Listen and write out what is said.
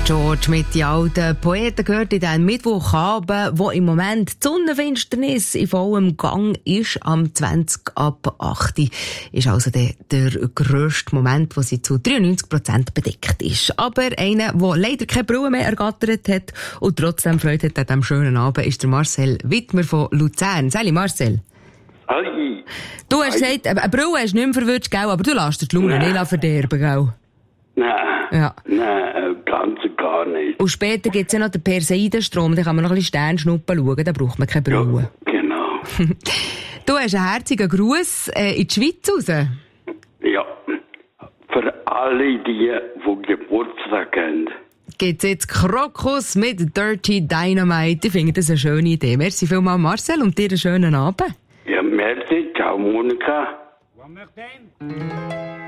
George mit den alten Poeten gehört in diesem Mittwochabend, wo im Moment die Sonnenfinsternis in vollem Gang ist, am 20 ab 8 ist also der grösste Moment, wo sie zu 93% bedeckt ist. Aber einer, der leider keine Brille mehr ergattert hat und trotzdem Freude hat an diesem schönen Abend, ist der Marcel Wittmer von Luzern. Salut Marcel. Hi. Du hast gesagt, eine Brille hast du nicht mehr verwirrt, gell? Aber du lässt dir die Laune nicht verderben, gell? Nein, Ja. nein, ganz und gar nicht. Und später gibt es ja noch den Perseidenstrom, da kann man noch ein bisschen Sternschnuppen schauen, da braucht man keine Brille. Ja, genau. Du hast einen herzigen Gruß in die Schweiz raus. Ja, für alle die Geburtstag haben. Gibt's jetzt Krokus mit Dirty Dynamite. Ich finde das eine schöne Idee. Merci vielmals Marcel und dir einen schönen Abend. Ja, merci, ciao Monika.